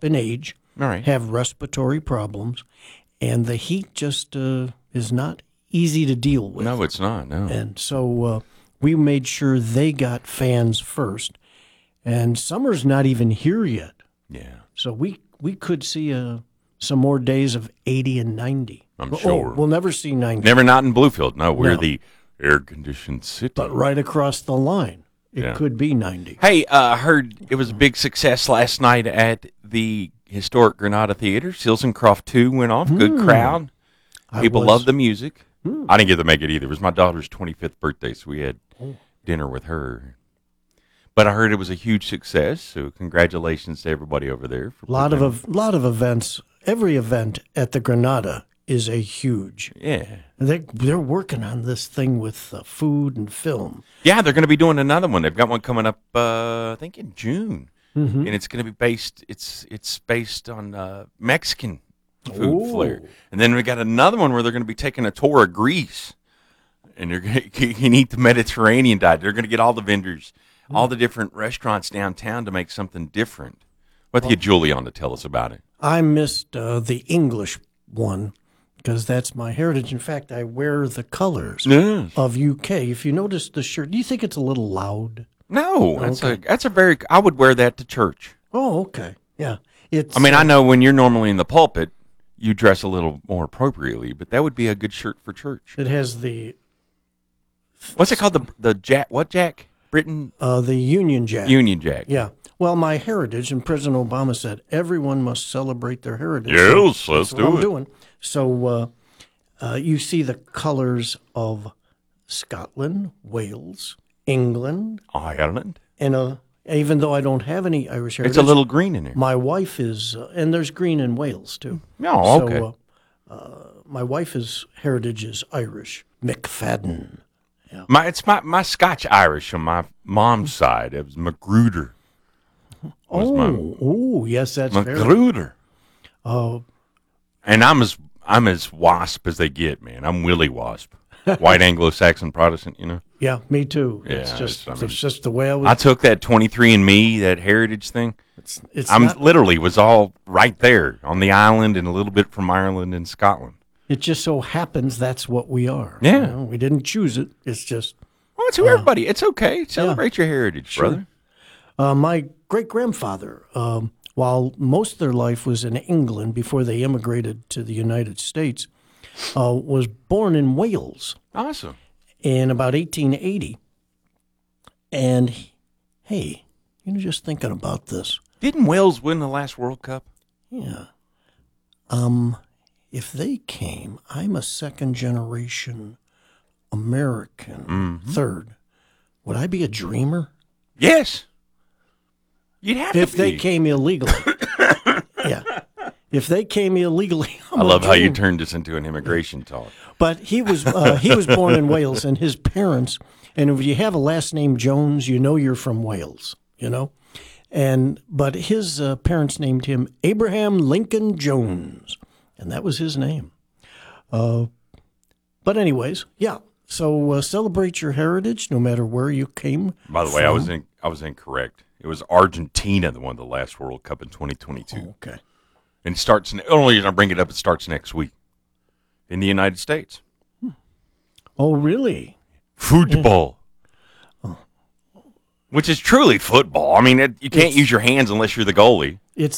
up in age, All right. have respiratory problems, and the heat just is not easy to deal with. No, it's not. No. And so we made sure they got fans first. And summer's not even here yet. Yeah. So we could see some more days of 80 and 90. I'm sure. We'll never see 90. Never not in Bluefield. No, we're No. the air-conditioned city. But right across the line, it could be 90. Hey, I heard it was a big success last night at the historic Granada Theater. Seals and Croft 2 went off. Good crowd. People love the music. I didn't get to make it either. It was my daughter's 25th birthday, so we had dinner with her. But I heard it was a huge success, so congratulations to everybody over there. For lot of events. Every event at the Granada is a huge. Yeah. They're working on this thing with food and film. Yeah, they're going to be doing another one. They've got one coming up, I think, in June. And it's going to be based. It's based on Mexican food flair. And then we got another one where they're going to be taking a tour of Greece, and you can eat the Mediterranean diet. They're going to get all the vendors, all the different restaurants downtown to make something different. What get Julie on to tell us about it? I missed the English one because that's my heritage. In fact, I wear the colors of UK. If you notice the shirt, do you think it's a little loud? No, that's a very. I would wear that to church. Oh, okay, yeah. I know when you're normally in the pulpit, you dress a little more appropriately, but that would be a good shirt for church. It has the what's it called? The Jack? What Jack? Britain? The Union Jack. Union Jack. Yeah. Well, my heritage, and President Obama said everyone must celebrate their heritage. Yes, let's do it. What I'm doing. So you see the colors of Scotland, Wales, England, Ireland, and even though I don't have any Irish heritage, it's a little green in there. My wife is, and there's green in Wales too. Oh, okay. So my wife's heritage is Irish. McFadden. Yeah. My Scotch Irish on my mom's side. It was Magruder. Yes, that's Magruder. Oh, and I'm as wasp as they get, man. I'm Willie Wasp, white Anglo-Saxon Protestant, you know. Yeah, me too. Yeah, it's just the way I was. I took that 23andMe, that heritage thing. It's literally was all right there on the island and a little bit from Ireland and Scotland. It just so happens that's what we are. Yeah. You know, we didn't choose it. It's just. Well, it's who everybody. It's okay. Celebrate your heritage, sure. brother. My great-grandfather, while most of their life was in England before they immigrated to the United States, was born in Wales. Awesome. In about 1880. And, hey, just thinking about this. Didn't Wales win the last World Cup? Yeah. If they came, I'm a second-generation American, third. Would I be a dreamer? Yes. You'd have if to they be. came illegally. Yeah. If they came illegally, I love how you turned this into an immigration talk. But he was born in Wales, and his parents, and if you have a last name Jones, you know you're from Wales, but his parents named him Abraham Lincoln Jones, and that was his name. But anyways, yeah. So celebrate your heritage, no matter where you came. By the way, I was incorrect. It was Argentina that won the last World Cup in 2022. Oh, okay. And it starts. The only reason I bring it up, it starts next week in the United States. Oh, really? Football, which is truly football. I mean, you can't use your hands unless you're the goalie.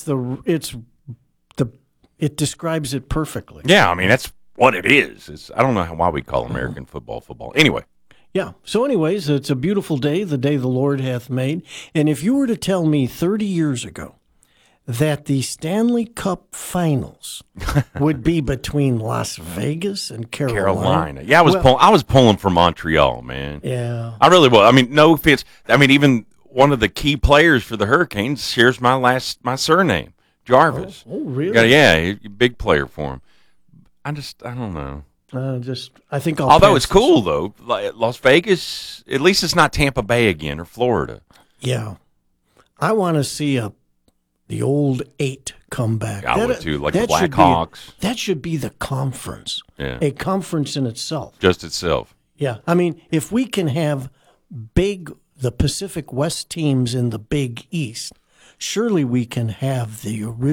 It describes it perfectly. Yeah, I mean that's what it is. I don't know why we call American football. Anyway. Yeah. So anyways, it's a beautiful day, the day the Lord hath made. And if you were to tell me 30 years ago that the Stanley Cup Finals would be between Las Vegas and Carolina. Yeah, I was pulling for Montreal, man. Yeah. I really was. I mean, no offense. I mean, even one of the key players for the Hurricanes shares my surname, Jarvis. Oh really? Yeah, big player for him. I don't know. I think although it's cool though, like Las Vegas, at least it's not Tampa Bay again or Florida. Yeah, I want to see the old 8 come back. I would too, like the Blackhawks. That should be the conference. Yeah, a conference in itself. Just itself. Yeah, I mean, if we can have the Pacific West teams in the Big East, surely we can have the original.